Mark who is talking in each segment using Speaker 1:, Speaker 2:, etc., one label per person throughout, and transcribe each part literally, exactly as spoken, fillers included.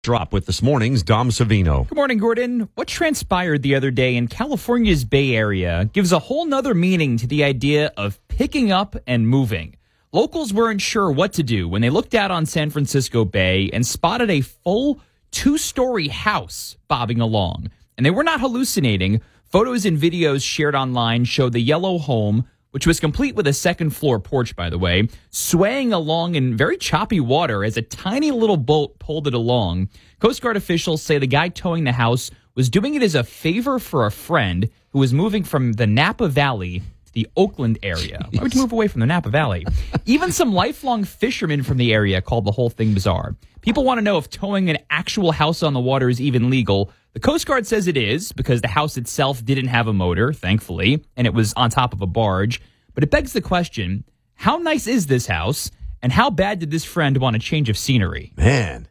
Speaker 1: Drop with this morning's Dom Savino.
Speaker 2: Good morning, Gordon. What transpired the other day in California's Bay Area gives a whole nother meaning to the idea of picking up and moving. Locals weren't sure what to do when they looked out on San Francisco Bay and spotted a full two-story house bobbing along. And they were not hallucinating. Photos and videos shared online show the yellow home, which was complete with a second-floor porch, by the way, swaying along in very choppy water as a tiny little boat pulled it along. Coast Guard officials say the guy towing the house was doing it as a favor for a friend who was moving from the Napa Valley to the Oakland area. Why would you move away from the Napa Valley? Even some lifelong fishermen from the area called the whole thing bizarre. People want to know if towing an actual house on the water is even legal. The Coast Guard says it is because the house itself didn't have a motor, thankfully, and it was on top of a barge. But it begs the question, how nice is this house, and how bad did this friend want a change of scenery?
Speaker 1: Man,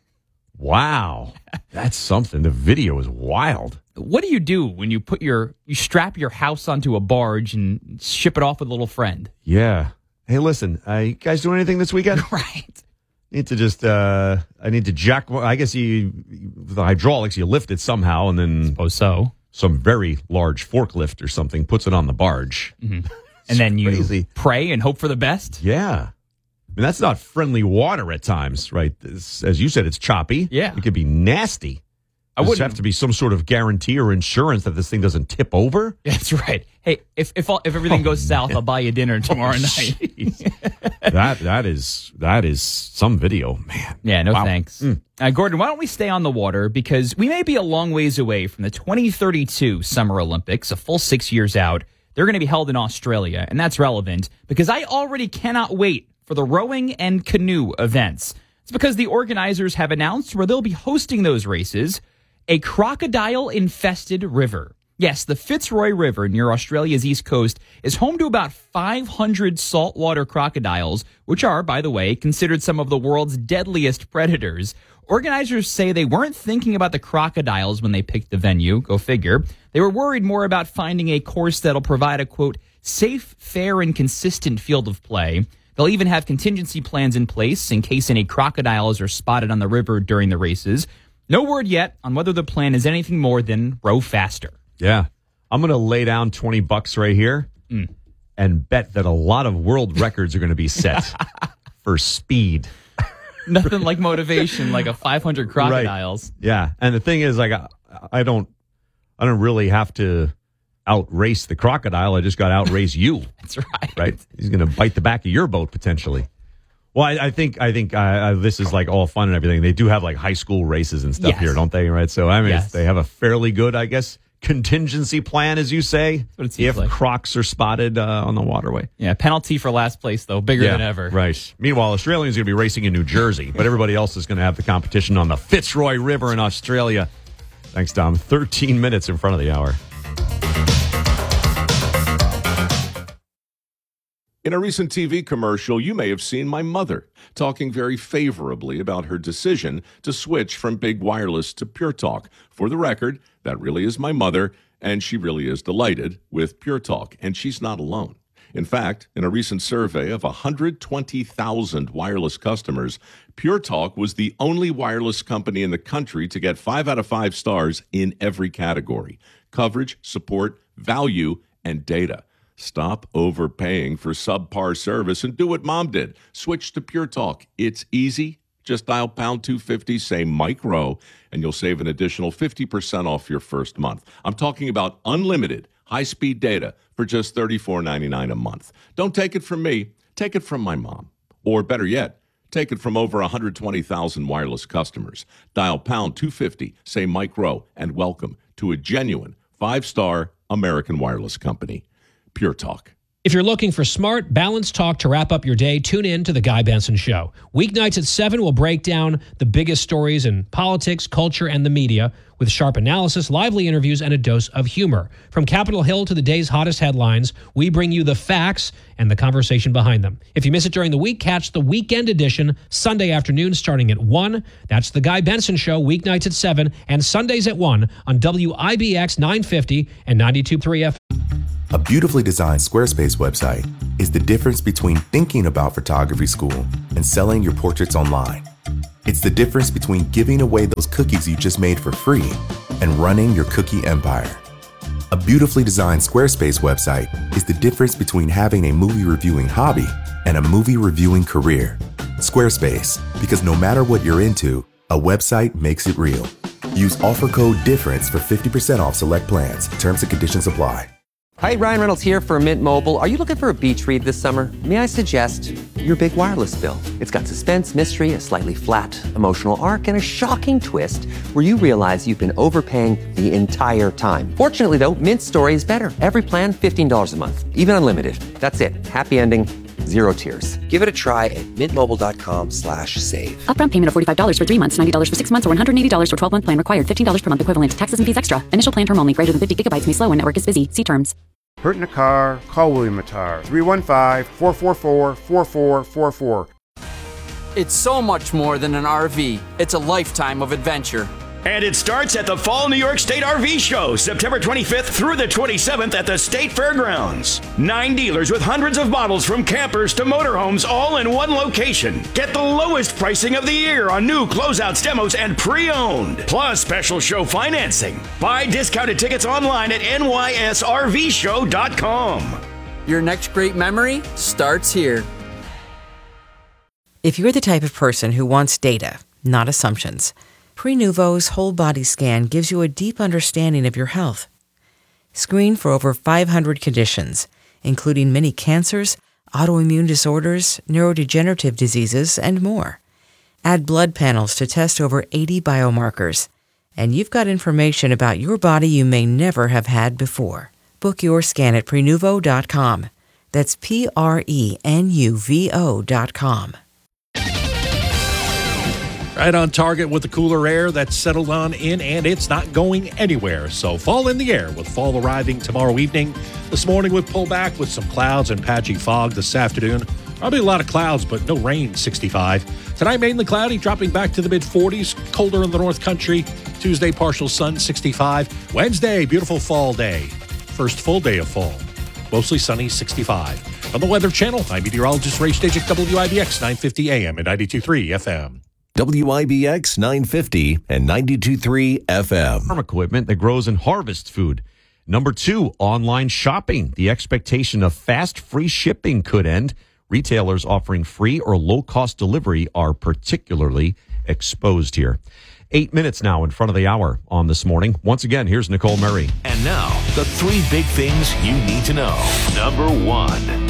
Speaker 1: wow, that's something. The video is wild.
Speaker 2: What do you do when you put your you strap your house onto a barge and ship it off with a little friend?
Speaker 1: Yeah. Hey, listen, uh, you guys doing anything this weekend?
Speaker 2: Right.
Speaker 1: Need to just, uh, I need to jack, I guess you, the hydraulics, you lift it somehow, and then
Speaker 2: Suppose so.
Speaker 1: some very large forklift or something puts it on the barge.
Speaker 2: Mm-hmm. And then you
Speaker 1: crazy.
Speaker 2: Pray and hope for the best?
Speaker 1: Yeah. I mean, that's not friendly water at times, right? It's, as you said, it's choppy.
Speaker 2: Yeah.
Speaker 1: It could be nasty.
Speaker 2: I
Speaker 1: Does
Speaker 2: wouldn't
Speaker 1: have to be some sort of guarantee or insurance that this thing doesn't tip over?
Speaker 2: That's right. Hey, if if all, if everything
Speaker 1: Oh,
Speaker 2: goes south,
Speaker 1: man.
Speaker 2: I'll buy you dinner tomorrow
Speaker 1: Oh,
Speaker 2: night.
Speaker 1: that that is that is some video, man.
Speaker 2: Yeah, no
Speaker 1: Wow.
Speaker 2: thanks.
Speaker 1: Mm.
Speaker 2: Uh, Gordon, why don't we stay on the water? Because we may be a long ways away from the twenty thirty-two Summer Olympics, a full six years out. They're going to be held in Australia, and that's relevant because I already cannot wait for the rowing and canoe events. It's because the organizers have announced where they'll be hosting those races, a crocodile-infested river. Yes, the Fitzroy River near Australia's east coast is home to about five hundred saltwater crocodiles, which are, by the way, considered some of the world's deadliest predators. Organizers say they weren't thinking about the crocodiles when they picked the venue, go figure. They were worried more about finding a course that'll provide a, quote, safe, fair, and consistent field of play. They'll even have contingency plans in place in case any crocodiles are spotted on the river during the races. No word yet on whether the plan is anything more than row faster.
Speaker 1: Yeah. I'm going to lay down twenty bucks right here
Speaker 2: Mm.
Speaker 1: and bet that a lot of world records are going to be set for speed.
Speaker 2: Nothing like motivation, like a five hundred crocodiles.
Speaker 1: Right. Yeah. And the thing is, like, I, I don't, I don't really have to outrace the crocodile. I just got to outrace you.
Speaker 2: That's right.
Speaker 1: Right. He's going to bite the back of your boat potentially. Well, I, I think, I think uh, this is like all fun and everything. They do have like high school races and stuff
Speaker 2: Yes.
Speaker 1: here, don't they? Right. So, I mean,
Speaker 2: Yes.
Speaker 1: they have a fairly good, I guess, contingency plan, as you say,
Speaker 2: what it seems
Speaker 1: if
Speaker 2: like.
Speaker 1: crocs are spotted uh, on the waterway.
Speaker 2: Yeah, penalty for last place, though, bigger than ever.
Speaker 1: Right. Meanwhile, Australians are going to be racing in New Jersey, but everybody else is going to have the competition on the Fitzroy River in Australia. Thanks, Dom. thirteen minutes in front of the hour.
Speaker 3: In a recent T V commercial, you may have seen my mother talking very favorably about her decision to switch from Big Wireless to Pure Talk. For the record, that really is my mother, and she really is delighted with Pure Talk, and she's not alone. In fact, in a recent survey of one hundred twenty thousand wireless customers, Pure Talk was the only wireless company in the country to get five out of five stars in every category: coverage, support, value, and data. Stop overpaying for subpar service and do what Mom did. Switch to Pure Talk. It's easy. Just dial pound two fifty, say Mike Rowe, and you'll save an additional fifty percent off your first month. I'm talking about unlimited high-speed data for just thirty-four ninety-nine a month. Don't take it from me. Take it from my mom. Or better yet, take it from over one hundred twenty thousand wireless customers. Dial pound two fifty, say Mike Rowe, and welcome to a genuine five-star American wireless company. Pure Talk.
Speaker 4: If you're looking for smart, balanced talk to wrap up your day, tune in to The Guy Benson Show. Weeknights at seven, we'll break down the biggest stories in politics, culture, and the media with sharp analysis, lively interviews, and a dose of humor. From Capitol Hill to the day's hottest headlines, we bring you the facts and the conversation behind them. If you miss it during the week, catch the weekend edition Sunday afternoon starting at one. That's The Guy Benson Show, weeknights at seven, and Sundays at one on W I B X nine fifty and ninety-two point three F M.
Speaker 5: A beautifully designed Squarespace website is the difference between thinking about photography school and selling your portraits online. It's the difference between giving away those cookies you just made for free and running your cookie empire. A beautifully designed Squarespace website is the difference between having a movie reviewing hobby and a movie reviewing career. Squarespace, because no matter what you're into, a website makes it real. Use offer code DIFFERENCE for fifty percent off select plans. Terms and conditions apply.
Speaker 6: Hi, Ryan Reynolds here for Mint Mobile. Are you looking for a beach read this summer? May I suggest your big wireless bill? It's got suspense, mystery, a slightly flat emotional arc, and a shocking twist where you realize you've been overpaying the entire time. Fortunately, though, Mint's story is better. Every plan, fifteen dollars a month, even unlimited. That's it. Happy ending, zero tears. Give it a try at mintmobile.com slash save.
Speaker 7: Upfront payment of forty-five dollars for three months, ninety dollars for six months, or one hundred eighty dollars for twelve-month plan required. fifteen dollars per month equivalent. Taxes and fees extra. Initial plan term only. Greater than fifty gigabytes may slow when network is busy. See terms.
Speaker 8: Hurt in a car? Call William Mattar. three one five, four four four, four four four four.
Speaker 9: It's so much more than an R V. It's a lifetime of adventure.
Speaker 10: And it starts at the Fall New York State R V Show, September twenty-fifth through the twenty-seventh at the State Fairgrounds. Nine dealers with hundreds of models from campers to motorhomes, all in one location. Get the lowest pricing of the year on new closeouts, demos, and pre-owned. Plus special show financing. Buy discounted tickets online at N Y S R V show dot com.
Speaker 9: Your next great memory starts here.
Speaker 11: If you're the type of person who wants data, not assumptions, Prenuvo's whole body scan gives you a deep understanding of your health. Screen for over five hundred conditions, including many cancers, autoimmune disorders, neurodegenerative diseases, and more. Add blood panels to test over eighty biomarkers. And you've got information about your body you may never have had before. Book your scan at Prenuvo dot com. That's P R E N U V O dot com.
Speaker 12: Right on target with the cooler air that's settled on in, and it's not going anywhere. So fall in the air with fall arriving tomorrow evening. This morning with pullback with some clouds and patchy fog this afternoon. Probably a lot of clouds, but no rain, sixty-five. Tonight, mainly cloudy, dropping back to the mid-forties. Colder in the North Country. Tuesday, partial sun, sixty-five. Wednesday, beautiful fall day. First full day of fall. Mostly sunny, sixty-five. On the Weather Channel, I'm meteorologist Ray Stejik, W I B X nine fifty A M and ninety-two point three F M.
Speaker 13: W I B X nine fifty and ninety-two point three F M.
Speaker 1: Farm equipment that grows and harvests food. Number two, online shopping. The expectation of fast, free shipping could end. Retailers offering free or low-cost delivery are particularly exposed here. Eight minutes now in front of the hour on This Morning. Once again, here's Nicole Murray.
Speaker 13: And now, the three big things you need to know. Number one.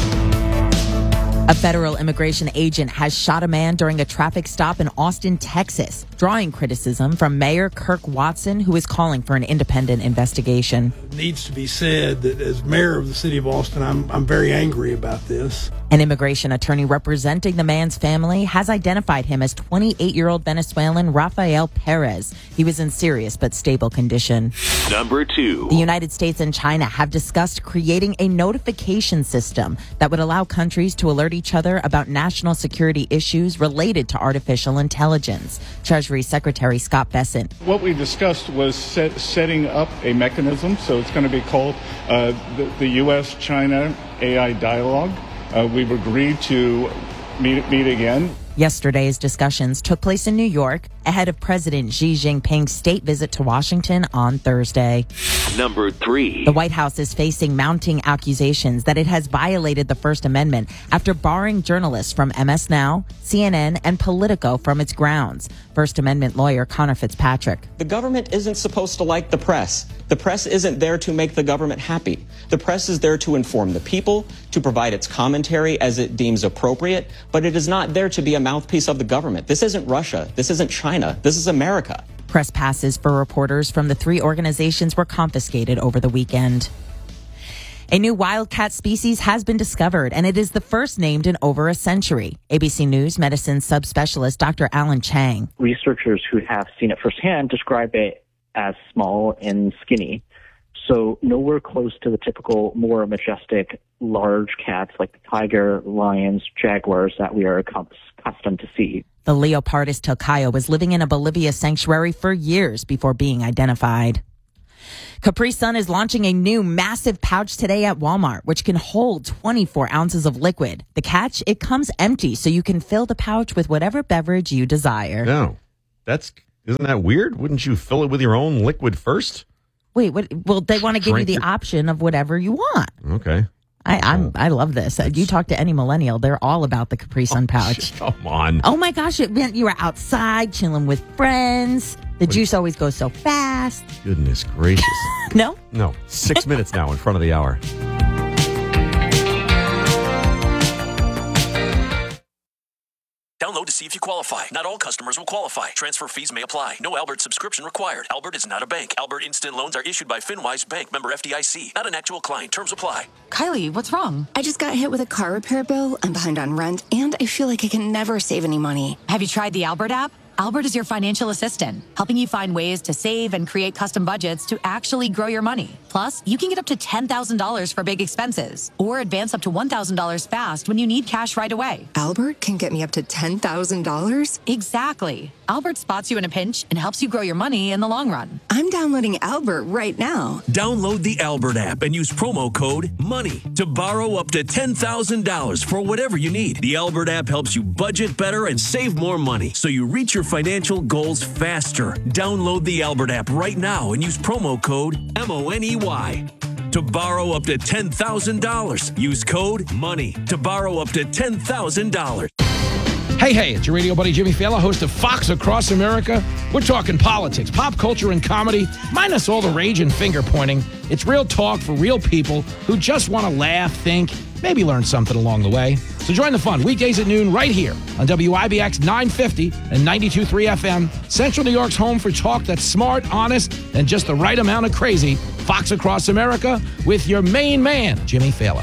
Speaker 14: A federal immigration agent has shot a man during a traffic stop in Austin, Texas, drawing criticism from Mayor Kirk Watson, who is calling for an independent investigation.
Speaker 15: It needs to be said that as mayor of the city of Austin, I'm, I'm very angry about this.
Speaker 14: An immigration attorney representing the man's family has identified him as twenty-eight-year-old Venezuelan Rafael Perez. He was in serious but stable condition.
Speaker 13: Number two.
Speaker 14: The United States and China have discussed creating a notification system that would allow countries to alert each other about national security issues related to artificial intelligence. Treasury Secretary Scott Bessent.
Speaker 16: What we discussed was set, setting up a mechanism, so it's going to be called uh, the, the U S China A I Dialogue. Uh, we've agreed to meet, meet again.
Speaker 14: Yesterday's discussions took place in New York ahead of President Xi Jinping's state visit to Washington on Thursday.
Speaker 13: Number three.
Speaker 14: The White House is facing mounting accusations that it has violated the First Amendment after barring journalists from M S Now, C N N, and Politico from its grounds. First Amendment lawyer Connor Fitzpatrick.
Speaker 17: The government isn't supposed to like the press. The press isn't there to make the government happy. The press is there to inform the people, to provide its commentary as it deems appropriate, but it is not there to be a mouthpiece of the government. This isn't Russia. This isn't China. This is America.
Speaker 14: Press passes for reporters from the three organizations were confiscated over the weekend. A new wildcat species has been discovered, and it is the first named in over a century. A B C News medicine subspecialist Doctor Alan Chang.
Speaker 18: Researchers who have seen it firsthand describe it as small and skinny. So nowhere close to the typical, more majestic, large cats like the tiger, lions, jaguars that we are accustomed to see.
Speaker 14: The leopardus Tocayo was living in a Bolivia sanctuary for years before being identified. Capri Sun is launching a new massive pouch today at Walmart, which can hold twenty-four ounces of liquid. The catch, it comes empty, so you can fill the pouch with whatever beverage you desire.
Speaker 1: No, that's isn't that weird? Wouldn't you fill it with your own liquid first?
Speaker 14: Wait, what? Well, they want to give
Speaker 1: Drink
Speaker 14: you the
Speaker 1: it.
Speaker 14: option of whatever you want.
Speaker 1: Okay.
Speaker 14: I, I'm, I love this. You talk to any millennial, they're all about the Capri Sun pouch.
Speaker 1: Come on.
Speaker 14: Oh my gosh, it meant you were outside chilling with friends. The juice always goes so fast.
Speaker 1: Goodness gracious.
Speaker 14: No?
Speaker 1: No. Six minutes now in front of the hour.
Speaker 13: Download to see if you qualify. Not all customers will qualify. Transfer fees may apply. No Albert subscription required. Albert is not a bank. Albert Instant Loans are issued by FinWise Bank, member F D I C. Not an actual client. Terms apply.
Speaker 19: Kylie, what's wrong? I just got hit with a car repair bill. I'm behind on rent, and I feel like I can never save any money.
Speaker 20: Have you tried the Albert app? Albert is your financial assistant, helping you find ways to save and create custom budgets to actually grow your money. Plus, you can get up to ten thousand dollars for big expenses or advance up to one thousand dollars fast when you need cash right away.
Speaker 19: Albert can get me up to ten thousand dollars?
Speaker 20: Exactly. Albert spots you in a pinch and helps you grow your money in the long run.
Speaker 19: I'm downloading Albert right now.
Speaker 13: Download the Albert app and use promo code MONEY to borrow up to ten thousand dollars for whatever you need. The Albert app helps you budget better and save more money so you reach your financial goals faster. Download the Albert app right now and use promo code M O N E Y to borrow up to ten thousand dollars. Use code MONEY to borrow up to ten thousand dollars.
Speaker 4: Hey, hey, it's your radio buddy Jimmy Fallon, host of Fox Across America. We're talking politics, pop culture, and comedy, minus all the rage and finger pointing. It's real talk for real people who just want to laugh, think, maybe learn something along the way. So join the fun weekdays at noon right here on W I B X nine fifty and ninety-two point three F M, Central New York's home for talk that's smart, honest, and just the right amount of crazy. Fox Across America with your main man, Jimmy Fallon.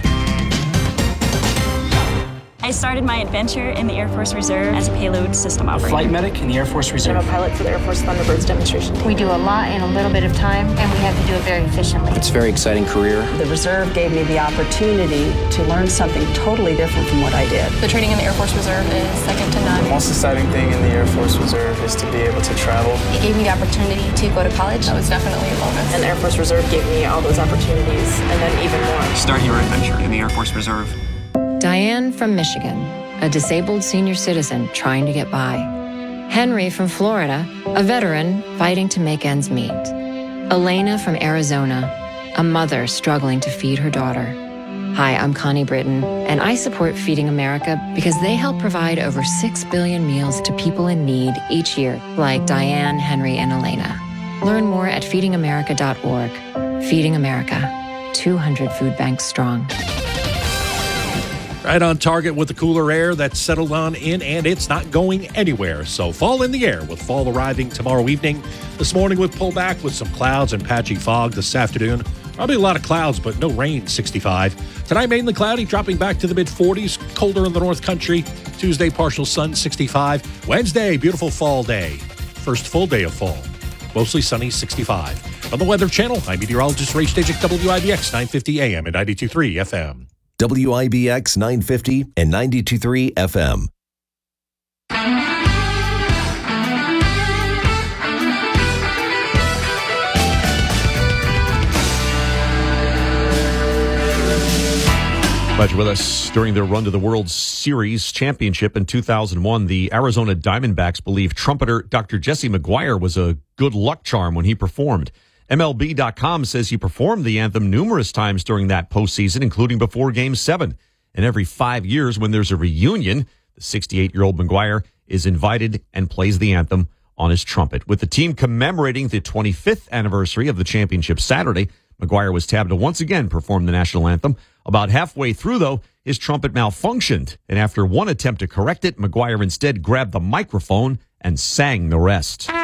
Speaker 21: I started my adventure in the Air Force Reserve as a payload system operator.
Speaker 22: Flight medic in the Air Force Reserve.
Speaker 23: I'm a pilot for the Air Force Thunderbirds demonstration team.
Speaker 24: We do a lot in a little bit of time, and we have to do it very efficiently.
Speaker 22: It's a very exciting career.
Speaker 23: The Reserve gave me the opportunity to learn something totally different from what I did.
Speaker 25: The training in the Air Force Reserve is second to none.
Speaker 26: The most exciting thing in the Air Force Reserve is to be able to travel.
Speaker 25: It gave me the opportunity to go to college. That was definitely a bonus.
Speaker 23: And the Air Force Reserve gave me all those opportunities, and then even more.
Speaker 22: Start your adventure in the Air Force Reserve.
Speaker 27: Diane from Michigan, a disabled senior citizen trying to get by. Henry from Florida, a veteran fighting to make ends meet. Elena from Arizona, a mother struggling to feed her daughter. Hi, I'm Connie Britton, and I support Feeding America because they help provide over six billion meals to people in need each year, like Diane, Henry, and Elena. Learn more at feeding america dot org. Feeding America, two hundred food banks strong.
Speaker 12: Right on target with the cooler air that's settled on in, and it's not going anywhere. So fall in the air with fall arriving tomorrow evening. This morning with pullback with some clouds and patchy fog this afternoon. Probably a lot of clouds, but no rain, sixty-five. Tonight, mainly cloudy, dropping back to the mid-forties. Colder in the North Country. Tuesday, partial sun, sixty-five. Wednesday, beautiful fall day. First full day of fall. Mostly sunny, sixty-five. On the Weather Channel, I'm meteorologist Ray Stajik, W I B X nine fifty A M and ninety-two point three F M.
Speaker 28: W I B X nine fifty and ninety-two point three F M.
Speaker 1: Glad you're with us. During their run to the World Series championship in two thousand one, the Arizona Diamondbacks believe trumpeter Doctor Jesse McGuire was a good luck charm when he performed. M L B dot com says he performed the anthem numerous times during that postseason, including before Game seven. And every five years when there's a reunion, the sixty-eight-year-old McGuire is invited and plays the anthem on his trumpet. With the team commemorating the twenty-fifth anniversary of the championship Saturday, McGuire was tabbed to once again perform the national anthem. About halfway through, though, his trumpet malfunctioned. And after one attempt to correct it, McGuire instead grabbed the microphone and sang the rest.